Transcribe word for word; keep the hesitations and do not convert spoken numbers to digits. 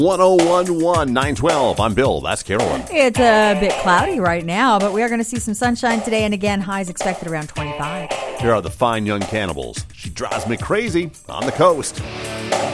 ten nine twelve. I'm Bill. That's Carolyn. It's a bit cloudy right now, but we are going to see some sunshine today. And again, highs expected around twenty-five. Here are the Fine Young Cannibals. She drives me crazy on the coast.